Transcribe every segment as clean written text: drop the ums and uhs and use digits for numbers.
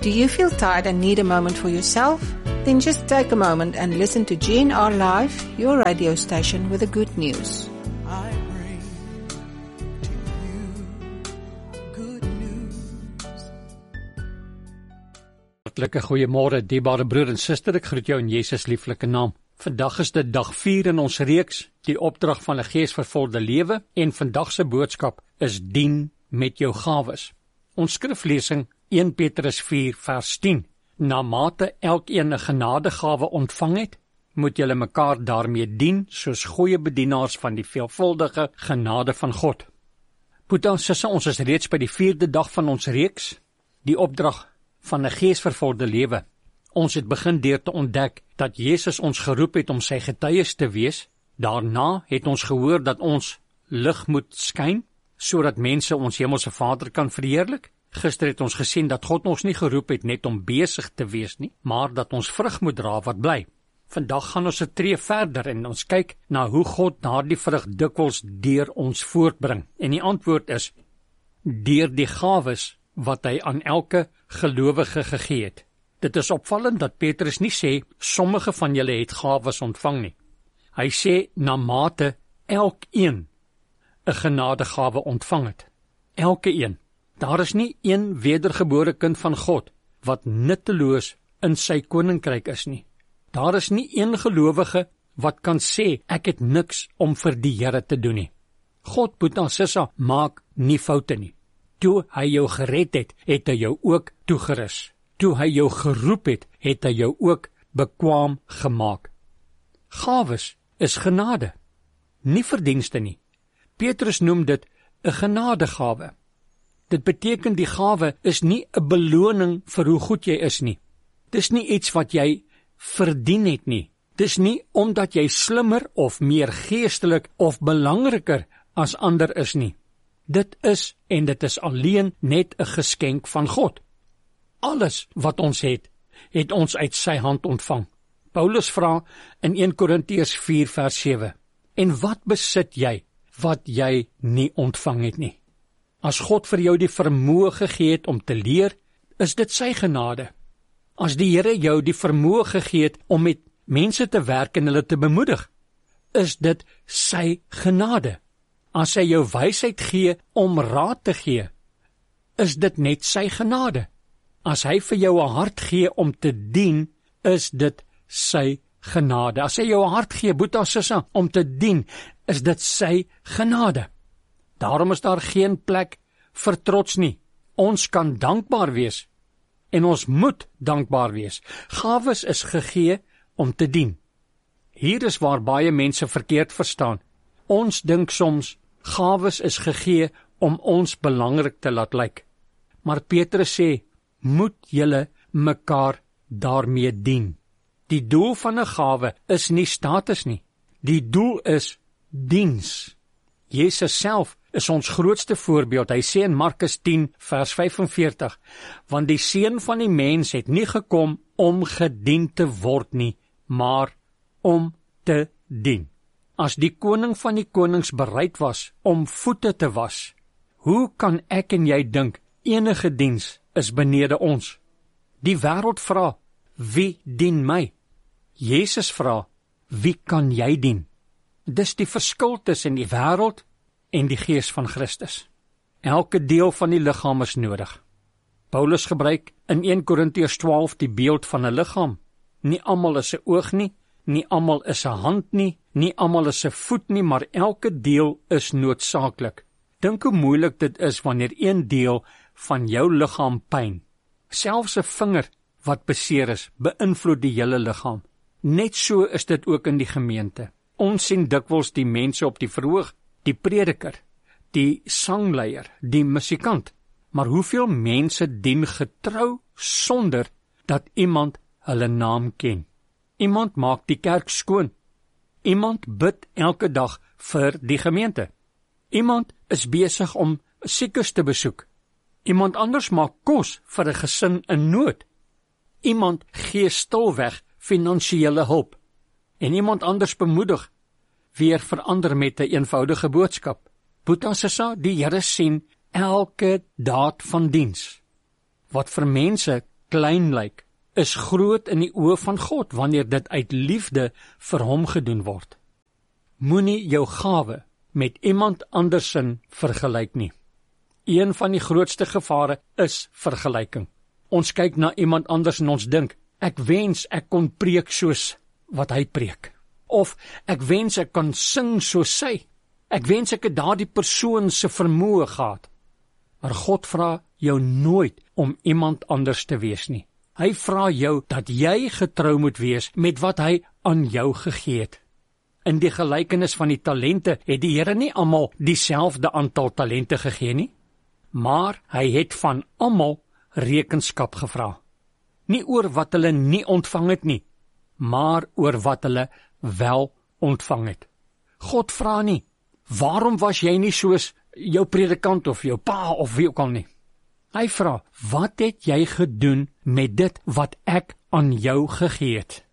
Do you feel tired and need a moment for yourself? Then just take a moment and listen to GNR Live, your radio station with the good news. I bring to you good news. Hartlike goeiemôre, dierbare broer en suster, ek groet jou in Jesus lieflike naam. Vandag is dit dag 4 in ons reeks, die opdrag van 'n geesvervulde lewe, en vandag se boodskap is dien met jou gawes. Ons skriflesing 1 Petrus 4 vers 10. Na mate elkeen 'n genadegawe ontvang het, moet julle mekaar daarmee dien, soos goeie bedienaars van die veelvuldige genade van God. Broers en susters, ons is reeds by die 4de dag van ons reeks, die opdrag van 'n geesvervulde lewe. Ons het begin deur te ontdek dat Jesus ons geroep het om sy getuies te wees. Daarna het ons gehoor dat ons lig moet skyn, sodat mense ons hemelse Vader kan verheerlik. Gister het ons gesien dat God ons nie geroep het net om besig te wees nie, maar dat ons vrug moet dra wat bly. Vandag gaan ons 'n tree verder en ons kyk na hoe God daardie vrug dikwels deur ons voortbring. En die antwoord is, deur die gawes wat hy aan elke gelowige gegee het. Dit is opvallend dat Petrus nie sê, sommige van julle het gawes ontvang nie. Hy sê, na mate elkeen 'n genadegawe ontvang het. Elke een. Daar is nie een wedergebore kind van God wat nutteloos in sy koninkryk is nie. Daar is nie een gelowige wat kan sê, ek het niks om vir die Here te doen nie. God, broer en suster, maak nie foute nie. Toe hy jou gered het, het hy jou ook toegerus. Toe hy jou geroep het, het hy jou ook bekwaam gemaak. Gawes is genade, nie verdienste nie. Petrus noem dit 'n genadegawe. Dit beteken die gawe is nie 'n beloning vir hoe goed jy is nie. Dis nie iets wat jy verdien het nie. Dis nie omdat jy slimmer of meer geestelik of belangriker as ander is nie. Dit is en dit is alleen net 'n geskenk van God. Alles wat ons het ons uit sy hand ontvang. Paulus vra in 1 Korintiërs 4 vers 7, en wat besit jy wat jy nie ontvang het nie? As God vir jou die vermoë gegee het om te leer, is dit sy genade. As die Here jou die vermoë gegee het om met mense te werk en hulle te bemoedig, is dit sy genade. As hy jou wysheid gee om raad te gee, is dit net sy genade. As hy vir jou 'n hart gee om te dien, is dit sy genade. As hy jou 'n hart gee, broer en suster, om te dien, is dit sy genade. Daarom is daar geen plek vir trots nie. Ons kan dankbaar wees en ons moet dankbaar wees. Gawes is gegee om te dien. Hier is waar baie mense verkeerd verstaan. Ons dink soms gawes is gegee om ons belangrik te laat lyk. Maar Petrus sê, moet julle mekaar daarmee dien. Die doel van 'n gawe is nie status nie. Die doel is diens. Jesus self is ons grootste voorbeeld. Hy sê in Markus 10 vers 45, want die Seun van die mens het nie gekom om gedien te word nie, maar om te dien. As die koning van die konings bereid was om voete te was, hoe kan ek en jy dink enige diens is benede ons? Die wêreld vra, wie dien my? Jesus vra, wie kan jy dien? Dis die verskil tussen die wêreld en die gees van Christus. Elke deel van die liggaam is nodig. Paulus gebruik in 1 Korintiërs 12 die beeld van 'n liggaam. Nie almal is 'n oog nie, nie almal is 'n hand nie, nie almal is 'n voet nie, maar elke deel is noodsaaklik. Dink hoe moeilik dit is wanneer een deel van jou liggaam pyn. Selfs 'n vinger wat beseer is, beïnvloed die hele liggaam. Net so is dit ook in die gemeente. Ons sien dikwels die mense op die verhoog, die prediker, die sangleier, die musikant. Maar hoeveel mense dien getrou sonder dat iemand hulle naam ken? Iemand maak die kerk skoon. Iemand bid elke dag vir die gemeente. Iemand is besig om siekes te besoek. Iemand anders maak kos vir 'n gesin in nood. Iemand gee stilweg finansiële hulp. En iemand anders bemoedig weer verander met 'n eenvoudige boodskap. Boetasessa, die Here sien elke daad van diens. Wat vir mense klein lyk, is groot in die oë van God wanneer dit uit liefde vir hom gedoen word. Moenie jou gawe met iemand andersin vergelyk nie. Een van die grootste gevare is vergelyking. Ons kyk na iemand anders en ons dink, ek wens ek kon preek soos wat hy preek. Of ek wens ek kan sing soos sy. Ek wens ek het daardie persoon se vermoë gehad. Maar God vra jou nooit om iemand anders te wees nie. Hy vra jou dat jy getrou moet wees met wat hy aan jou gegee het. In die gelykenis van die talente het die Here nie almal dieselfde aantal talente gegee nie, maar hy het van almal rekenskap gevra. Nie oor wat hulle nie ontvang het nie, maar oor wat hulle wel ontvang het. God vra nie, waarom was jy nie soos jou predikant of jou pa of wie ook al nie? Hy vra, wat het jy gedoen met dit wat ek aan jou gegee het?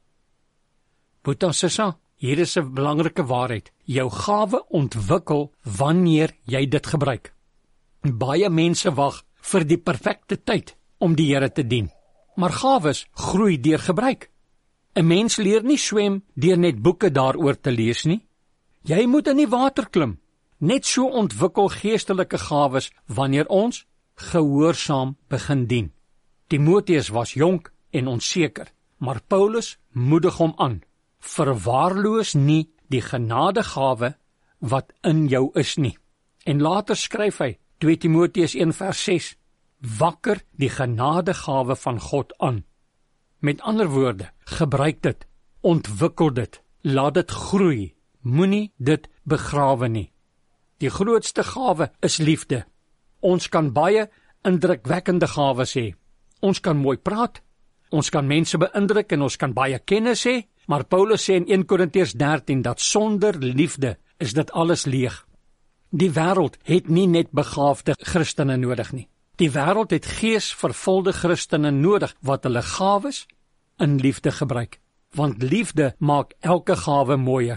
Boeta sissa, hier is 'n belangrike waarheid. Jou gawe ontwikkel wanneer jy dit gebruik. Baie mense wag vir die perfekte tyd om die Here te dien. Maar gawes groei deur gebruik. 'n Mens leer nie swem deur net boeke daaroor te lees nie. Jy moet in die water klim. Net so ontwikkel geestelike gawes wanneer ons gehoorsaam begin dien. Timoteus was jonk en onseker, maar Paulus moedig hom aan. Verwaarloos nie die genadegawe wat in jou is nie. En later skryf hy, 2 Timoteus 1:6, wakker die genadegawe van God aan. Met ander woorde, gebruik dit, ontwikkel dit, laat dit groei, moenie dit begrawe nie. Die grootste gawe is liefde. Ons kan baie indrukwekkende gawes hê. Ons kan mooi praat, ons kan mense beïndruk en ons kan baie kennis hê, maar Paulus sê in 1 Korintiërs 13 dat sonder liefde is dit alles leeg. Die wêreld het nie net begaafde Christene nodig nie. Die wêreld het geesvervulde Christene nodig wat hulle gawes in liefde gebruik, want liefde maak elke gawe mooier.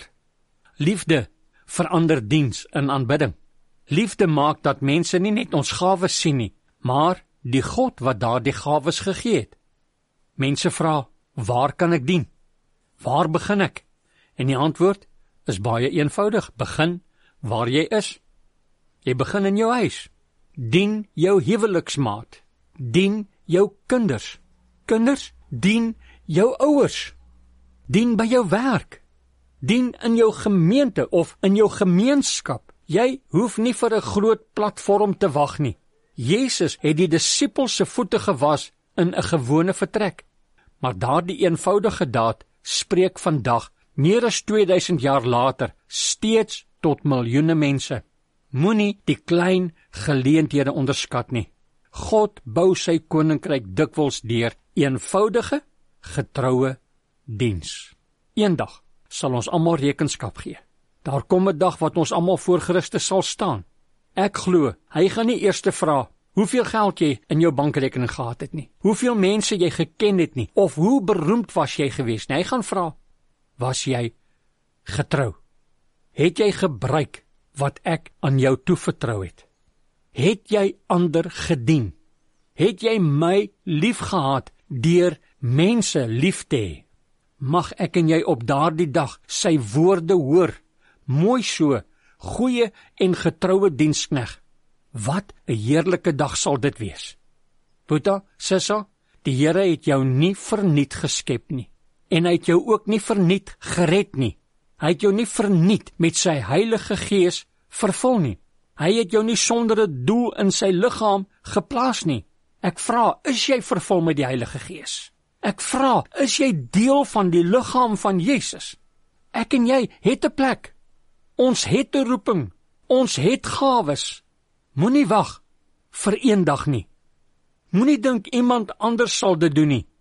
Liefde verander diens in aanbidding. Liefde maak dat mense nie net ons gawes sien nie, maar die God wat daardie gawes gegee het. Mense vra, waar kan ek dien? Waar begin ek? En die antwoord is baie eenvoudig, begin waar jy is. Jy begin in jou huis. Dien jou huweliksmaat. Dien jou kinders. Kinders, dien jou ouers. Dien by jou werk. Dien in jou gemeente of in jou gemeenskap. Jy hoef nie vir 'n groot platform te wag nie. Jesus het die disippels se voete gewas in 'n gewone vertrek. Maar daardie eenvoudige daad spreek vandag, meer as 2000 jaar later, steeds tot miljoene mense. Moenie die klein geleenthede onderskat nie. God bou sy koninkryk dikwels deur eenvoudige, getroue diens. Eendag sal ons almal rekenskap gee. Daar kom 'n dag wat ons almal voor Christus sal staan. Ek glo, hy gaan nie eers vra hoeveel geld jy in jou bankrekening gehad het nie, hoeveel mense jy geken het nie, of hoe beroemd was jy gewees nie. Hy gaan vra, was jy getrou? Het jy gebruik wat ek aan jou toevertrou het? Het jy ander gedien? Het jy my lief gehad deur mense lief te hê? Mag ek en jy op daardie dag sy woorde hoor, mooi so, goeie en getroue dienskneg. Wat 'n heerlike dag sal dit wees. Boeta, sissa, die Here het jou nie verniet geskep nie, en hy het jou ook nie verniet gered nie. Hy het jou nie verniet met sy Heilige Gees vervul nie. Hy het jou nie sonder 'n doel in sy liggaam geplaas nie. Ek vra, is jy vervul met die Heilige Gees? Ek vra, is jy deel van die liggaam van Jesus? Ek en jy het 'n plek. Ons het 'n roeping. Ons het gawes. Moenie wag vir eendag nie. Moenie dink iemand anders sal dit doen nie.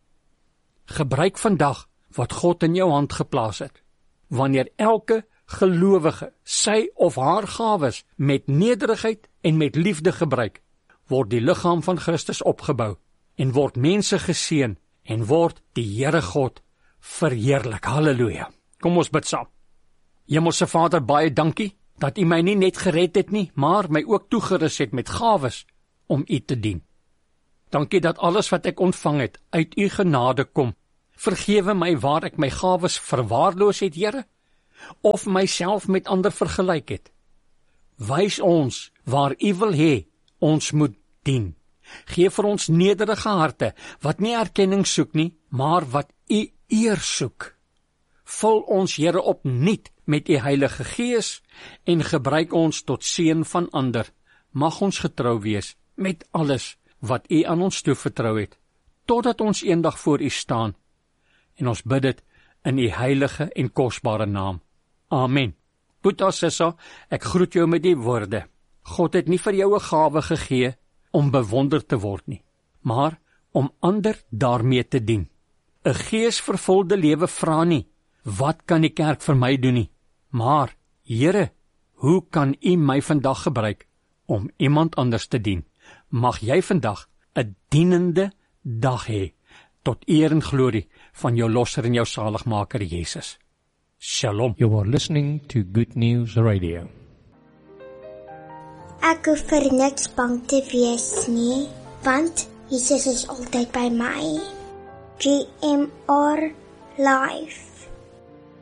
Gebruik vandag wat God in jou hand geplaas het. Wanneer elke gelowige sy of haar gawes met nederigheid en met liefde gebruik, word die liggaam van Christus opgebou en word mense geseën en word die Here God verheerlik. Halleluja. Kom ons bid saam. Hemelse Vader, baie dankie dat U my nie net gered het nie, maar my ook toegerus het met gawes om U te dien. Dankie dat alles wat ek ontvang het uit u genade kom. Vergewe my waar ek my gawes verwaarloos het, Here, of myself met ander vergelyk het. Wys ons waar u wil hê ons moet dien. Gee vir ons nederige harte, wat nie erkenning soek nie, maar wat u eer soek. Vul ons, Here, opnuut met u Heilige Gees en gebruik ons tot seën van ander. Mag ons getrou wees met alles wat u aan ons toevertrou het, totdat ons eendag voor u staan. En ons bid dit in u heilige en kosbare naam. Amen. Boeta Sissa, ek groet jou met die woorde. God het nie vir jou 'n gawe gegee om bewonder te word nie, maar om ander daarmee te dien. 'n Geesvervulde lewe vra nie, wat kan die kerk vir my doen nie, maar, Here, hoe kan u my vandag gebruik om iemand anders te dien? Mag jy vandag 'n dienende dag hê, tot eer en glorie van jou losser en jou saligmaker Jesus. Shalom. You are listening to Good News Radio. Ek hoef vir niks bang te wees nie, want Jesus is altyd by my. GMR Live.